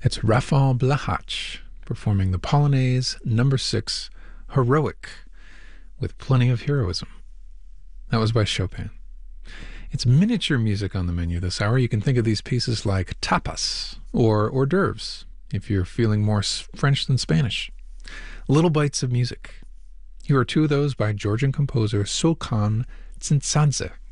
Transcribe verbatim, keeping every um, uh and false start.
It's Rafal Blachach performing the Polonaise number six, Heroic, with plenty of heroism. That was by Chopin. It's miniature music on the menu this hour. You can think of these pieces like tapas or hors d'oeuvres if you're feeling more French than Spanish. Little bites of music. Here are two of those by Georgian composer Sulkan Tsintsadze.